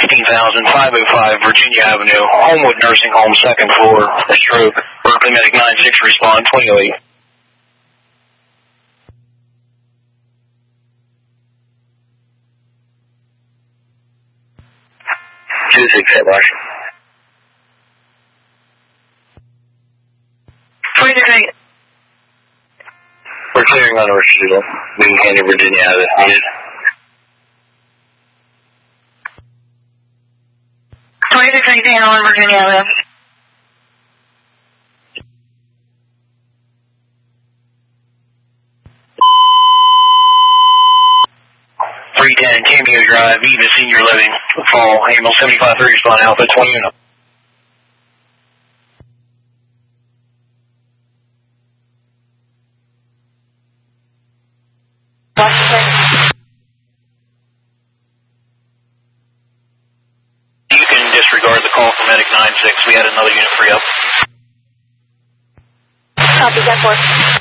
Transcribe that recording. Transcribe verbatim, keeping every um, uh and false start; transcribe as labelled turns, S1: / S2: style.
S1: sixteen thousand five oh five Virginia Avenue, Homewood Nursing Home, second floor, stroke. Berkeley Medic nine six, respond twenty oh eight. two six eight, Marshall. twenty-six eight. We're clearing on Orchard. Being handed Virginia out of needed. twenty-six eighteen on Virginia Avenue. three ten Cameo Drive, Eva Senior Living, Fall, Hamel seventy-five three, respond Alpha twenty unit. You can disregard the call from Medic nine six. We had another unit free up.
S2: Copy, that force.